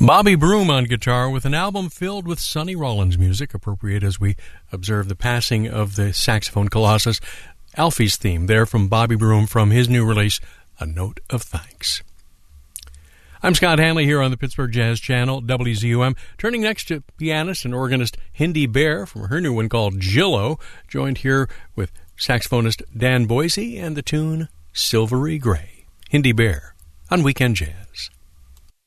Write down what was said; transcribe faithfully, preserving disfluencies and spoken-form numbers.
Bobby Broom on guitar with an album filled with Sonny Rollins music, appropriate as we observe the passing of the saxophone colossus. Alfie's theme there from Bobby Broom from his new release, A Note of Thanks. I'm Scott Hanley here on the Pittsburgh Jazz Channel, W Z U M. Turning next to pianist and organist Hindi Bear from her new one called Jillo, joined here with saxophonist Dan Boise and the tune Silvery Gray. Hindi Bear on Weekend Jazz.